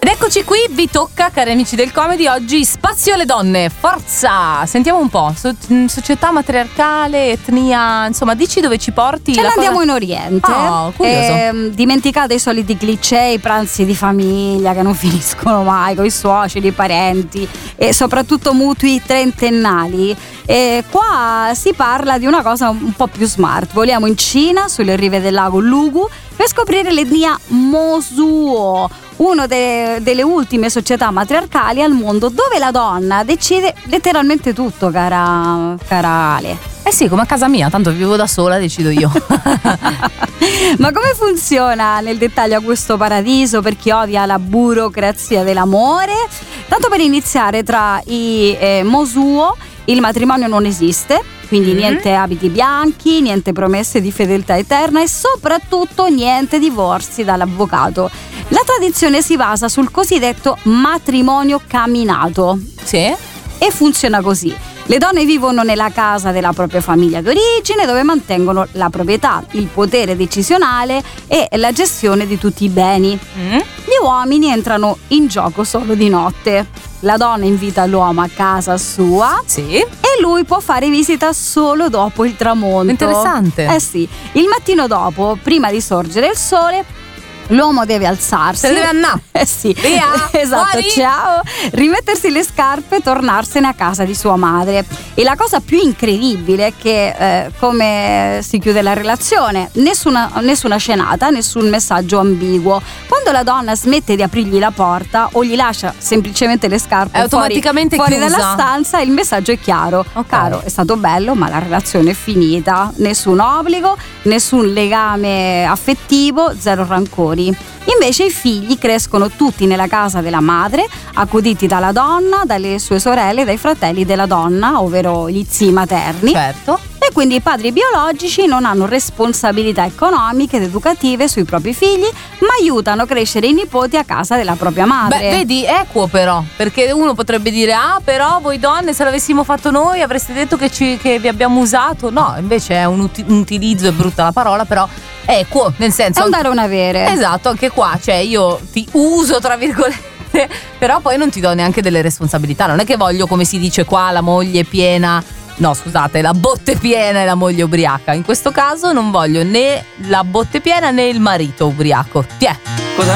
Ed eccoci qui, vi tocca, cari amici del Comedy, oggi spazio alle donne, forza! Sentiamo un po', società matriarcale, etnia, insomma, dici dove ci porti? Ce andiamo in Oriente. Oh, curioso. Dimenticate i soliti cliché, i pranzi di famiglia che non finiscono mai, con i suoceri, i parenti e soprattutto mutui trentennali. E qua si parla di una cosa un po' più smart. Voliamo in Cina, sulle rive del lago Lugu, per scoprire l'etnia Mosuo, una delle ultime società matriarcali al mondo, dove la donna decide letteralmente tutto, cara Ale. Eh sì, come a casa mia, tanto vivo da sola, decido io. Ma come funziona nel dettaglio questo paradiso per chi odia la burocrazia dell'amore? Tanto per iniziare, tra i Mosuo il matrimonio non esiste, quindi niente abiti bianchi, niente promesse di fedeltà eterna e soprattutto niente divorzi dall'avvocato. La tradizione si basa sul cosiddetto matrimonio camminato. Sì? E funziona così. Le donne vivono nella casa della propria famiglia d'origine, dove mantengono la proprietà, il potere decisionale e la gestione di tutti i beni. Gli uomini entrano in gioco solo di notte. La donna invita l'uomo a casa sua, sì, e lui può fare visita solo dopo il tramonto. Interessante. Eh sì, il mattino dopo, prima di sorgere il sole, l'uomo deve alzarsi. Se deve andare. Sì. Via. Esatto, Fuori. ciao. Rimettersi le scarpe e tornarsene a casa di sua madre. E la cosa più incredibile è che come si chiude la relazione, nessuna scenata, nessun messaggio ambiguo. Quando la donna smette di aprirgli la porta o gli lascia semplicemente le scarpe è automaticamente fuori chiusa. dalla stanza, il messaggio è chiaro. Okay. Caro, è stato bello, ma la relazione è finita. Nessun obbligo, nessun legame affettivo, zero rancori. Invece i figli crescono tutti nella casa della madre, accuditi dalla donna, dalle sue sorelle e dai fratelli della donna, ovvero gli zii materni. Certo. E quindi i padri biologici non hanno responsabilità economiche ed educative sui propri figli, ma aiutano a crescere i nipoti a casa della propria madre. Beh, vedi, equo però, perché uno potrebbe dire: ah, però voi donne, se l'avessimo fatto noi avreste detto che vi abbiamo usato. No, invece è un utilizzo, è brutta la parola, però equo, nel senso è un dare o un avere. Esatto, anche qua, cioè io ti uso tra virgolette, però poi non ti do neanche delle responsabilità. Non è che voglio, come si dice qua, la moglie piena. No, scusate, la botte piena e la moglie ubriaca. In questo caso non voglio né la botte piena né il marito ubriaco. Tiè.